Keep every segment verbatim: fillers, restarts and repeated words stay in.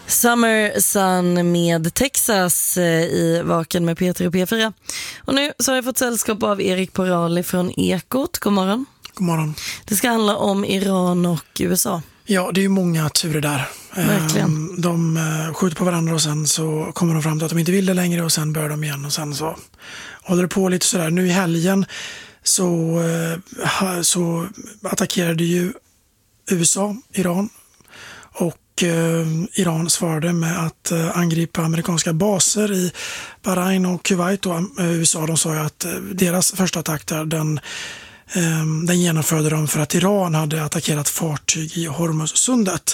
Summer Sun med Texas i Vaken med Peter och P fyra. Och nu så har jag fått sällskap av Erik Porali från Ekot. God morgon. God morgon. Det ska handla om Iran och U S A. Ja, det är ju många turer där. Verkligen. De skjuter på varandra och sen så kommer de fram till att de inte vill det längre och sen börjar de igen och sen så håller det på lite sådär. Nu i helgen så, så attackerade ju U S A Iran och Iran svarade med att angripa amerikanska baser i Bahrain och Kuwait, och U S A de sa ju att deras första attack där, den, den genomförde de för att Iran hade attackerat fartyg i Hormuzsundet.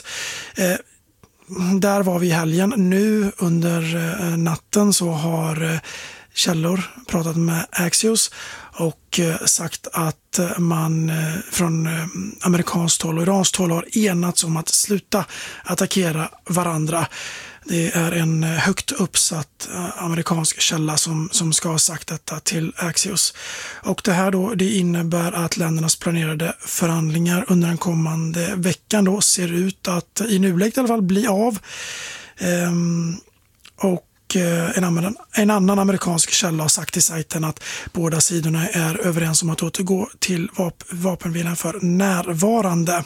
Där var vi i helgen. Nu under natten så har källor pratat med Axios och sagt att man från amerikanskt håll och iranskt håll har enats om att sluta attackera varandra. Det är en högt uppsatt amerikansk källa som, som ska ha sagt detta till Axios. Och det här då, det innebär att ländernas planerade förhandlingar under den kommande veckan då ser ut att i nuläget i alla fall bli av. Ehm, och En annan, en annan amerikansk källa har sagt till sajten att båda sidorna är överens om att återgå till vap- vapenvilan för närvarande.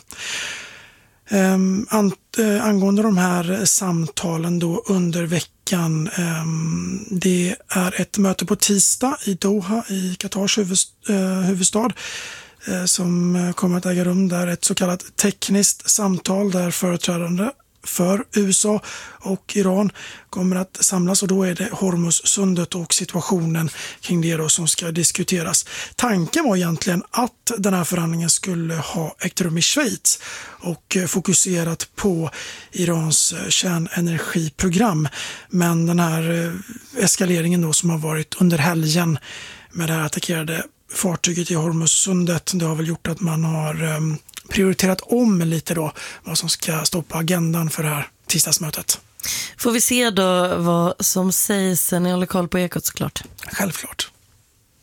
Um, an, uh, angående de här samtalen då under veckan, um, det är ett möte på tisdag i Doha i Qatars huvudst, uh, huvudstad uh, som kommer att äga rum där, ett så kallat tekniskt samtal där företrädande för U S A och Iran kommer att samlas, och då är det Hormuzsundet och situationen kring det då som ska diskuteras. Tanken var egentligen att den här förhandlingen skulle ha ägt rum i Schweiz och fokuserat på Irans kärnenergiprogram, men den här eskaleringen då som har varit under helgen med det här attackerade fartyget i Hormuzsundet, det har väl gjort att man har prioriterat om lite då vad som ska stå på agendan för det här tisdagsmötet. Får vi se då vad som sägs när jag håller koll på Ekot såklart? Självklart.